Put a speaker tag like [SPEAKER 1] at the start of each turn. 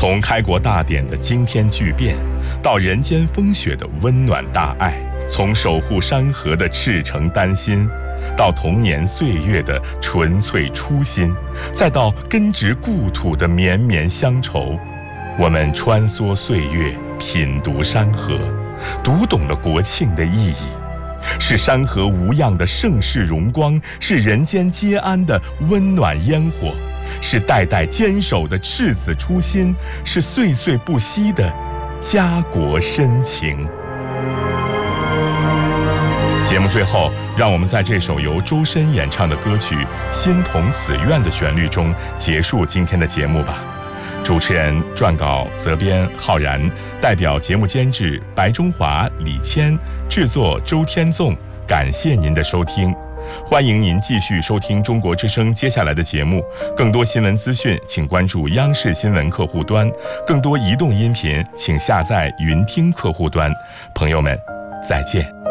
[SPEAKER 1] 从开国大典的惊天巨变，到人间风雪的温暖大爱，从守护山河的赤诚丹心，到童年岁月的纯粹初心，再到根植故土的绵绵乡愁，我们穿梭岁月，品读山河，读懂了国庆的意义。是山河无恙的盛世荣光，是人间皆安的温暖烟火，是代代坚守的赤子初心，是岁岁不息的家国深情。节目最后，让我们在这首由周深演唱的歌曲《心同此愿》的旋律中结束今天的节目吧。主持人、撰稿、责编浩然，代表节目监制白中华、李谦，制作周天纵。感谢您的收听，欢迎您继续收听中国之声接下来的节目。更多新闻资讯，请关注央视新闻客户端；更多移动音频，请下载云听客户端。朋友们，再见。